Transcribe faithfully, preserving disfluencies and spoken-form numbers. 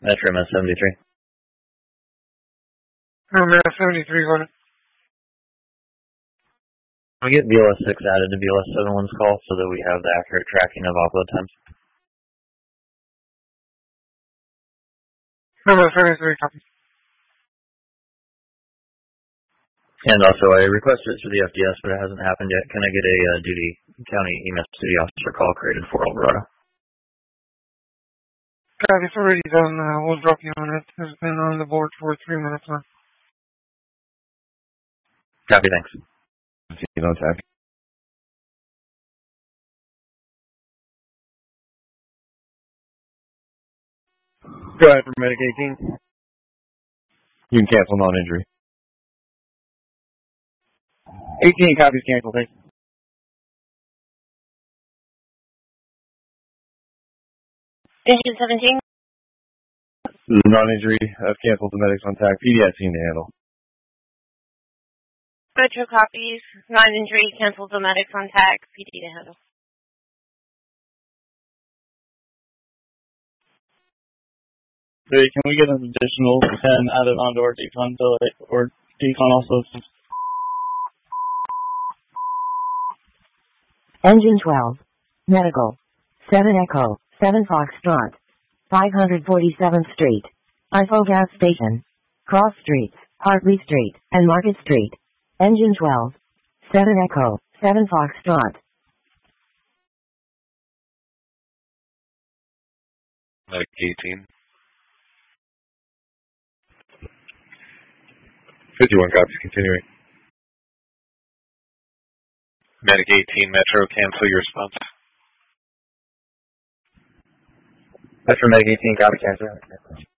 Metro M S seventy-three. M S seventy-three, go ahead. We get B L S six added to B L S seventy-one's call so that we have the accurate tracking of offload times. M S seventy-three, copy. And also, I requested it through the F D S, but it hasn't happened yet. Can I get a uh, duty county E M S city officer call created for Alvarado? God, it's already done. Uh, we'll drop you on it. It's been on the board for three minutes now. Copy, thanks. You don't have. Go ahead for Medic eighteen. You can cancel non-injury. eighteen copies canceled, thanks. Engine seventeen. Non-injury, I've canceled the medics on tack. P D I seen to handle. Metro copies. Non-injury. Cancel the medics on tag. P D to handle. Hey, can we get an additional ten added onto our decon delay, or decon also? Engine twelve. Medical. seven Echo. seven Foxtrot. five hundred forty-seventh Street. I F O gas station. Cross Streets, Hartley Street, and Market Street. Engine twelve. seven Echo. seven Foxtrot. Medic eighteen. fifty-one copies, continuing. Medic eighteen, Metro, cancel your response. Metro Medic eighteen, copy, cancel.